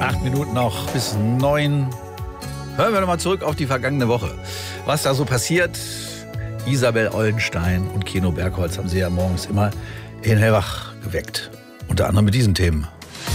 8 Minuten noch bis 9. Hören wir nochmal zurück auf die vergangene Woche. Was da so passiert, Isabel Ollenstein und Keno Bergholz haben sie ja morgens immer in hellwach geweckt. Unter anderem mit diesen Themen.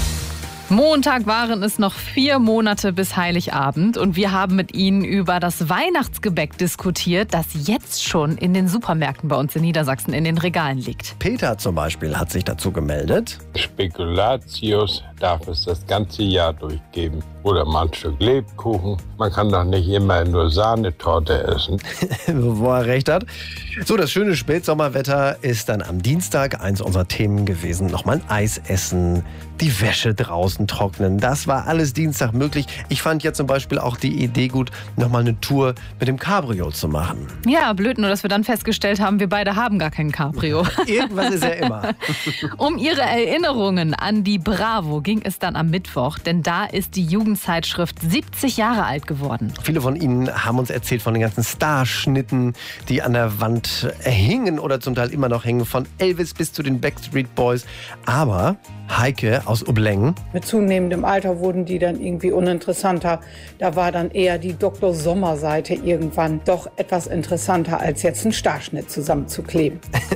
Montag waren es noch 4 Monate bis Heiligabend und wir haben mit Ihnen über das Weihnachtsgebäck diskutiert, das jetzt schon in den Supermärkten bei uns in Niedersachsen in den Regalen liegt. Peter zum Beispiel hat sich dazu gemeldet. Spekulatius darf es das ganze Jahr durchgeben. Oder mal ein Stück Lebkuchen. Man kann doch nicht immer nur Sahnetorte essen. Wo er recht hat. So, das schöne Spätsommerwetter ist dann am Dienstag eins unserer Themen gewesen. Nochmal ein Eis essen, die Wäsche draußen trocknen. Das war alles Dienstag möglich. Ich fand ja zum Beispiel auch die Idee gut, nochmal eine Tour mit dem Cabrio zu machen. Ja, blöd nur, dass wir dann festgestellt haben, wir beide haben gar kein Cabrio. Irgendwas ist ja immer. Um Ihre Erinnerungen an die Bravo ging es dann am Mittwoch, denn da ist die Jugendzeitschrift 70 Jahre alt geworden. Viele von Ihnen haben uns erzählt von den ganzen Starschnitten, die an der Wand hingen oder zum Teil immer noch hängen, von Elvis bis zu den Backstreet Boys. Aber Heike aus Ublengen. Mit zunehmendem Alter wurden die dann irgendwie uninteressanter. Da war dann eher die Dr. Sommer-Seite irgendwann doch etwas interessanter, als jetzt einen Starschnitt zusammenzukleben.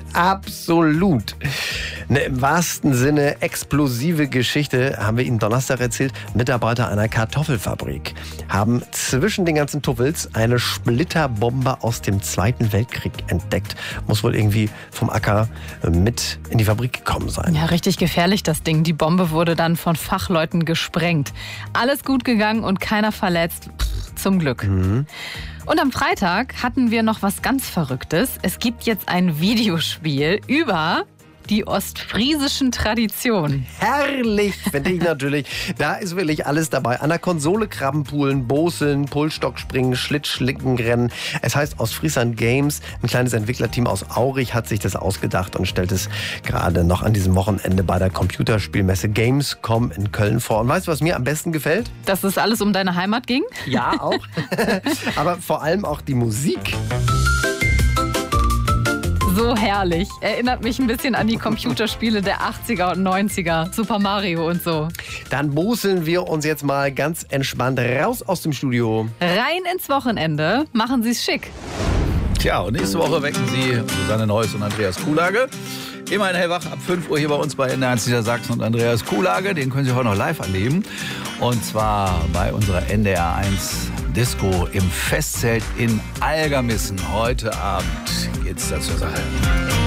Absolut. Eine im wahrsten Sinne explosive Geschichte haben wir Ihnen Donnerstag erzählt. Mitarbeiter einer Kartoffelfabrik haben zwischen den ganzen Tuffels eine Splitterbombe aus dem Zweiten Weltkrieg entdeckt. Muss wohl irgendwie vom Acker mit in die Fabrik gekommen sein. Ja, richtig gefährlich das Ding. Die Bombe wurde dann von Fachleuten gesprengt. Alles gut gegangen und keiner verletzt. Zum Glück. Und am Freitag hatten wir noch was ganz Verrücktes. Es gibt jetzt ein Videospiel über die ostfriesischen Traditionen. Herrlich, finde ich natürlich. Da ist wirklich alles dabei. An der Konsole Krabbenpoolen, Boseln, Pullstockspringen, Schlittschlickenrennen. Es heißt Ostfriesland Games. Ein kleines Entwicklerteam aus Aurich hat sich das ausgedacht und stellt es gerade noch an diesem Wochenende bei der Computerspielmesse Gamescom in Köln vor. Und weißt du, was mir am besten gefällt? Dass es alles um deine Heimat ging? Ja, auch. Aber vor allem auch die Musik. So herrlich. Erinnert mich ein bisschen an die Computerspiele der 80er und 90er. Super Mario und so. Dann boseln wir uns jetzt mal ganz entspannt raus aus dem Studio. Rein ins Wochenende. Machen Sie es schick. Tja, und nächste Woche wecken Sie Susanne Neuss und Andreas Kuhlage. Immer in hellwach ab 5 Uhr hier bei uns bei NDR1 Niedersachsen und Andreas Kuhlage. Den können Sie heute noch live erleben. Und zwar bei unserer NDR1 Disco im Festzelt in Algermissen. Heute Abend geht's da zur Sache.